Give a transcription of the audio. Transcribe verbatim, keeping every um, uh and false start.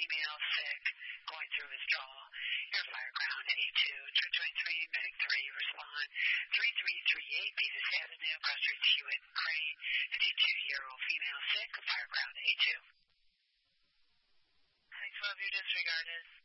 female, sick, going through withdrawal. Your Fireground A two, two twenty-three, Medic three, respond. three three three eight, Beavis Avenue, Cross Streets, Hewitt and Crane, fifty-two-year-old female, sick, Fireground A two. six twelve, you're disregarded.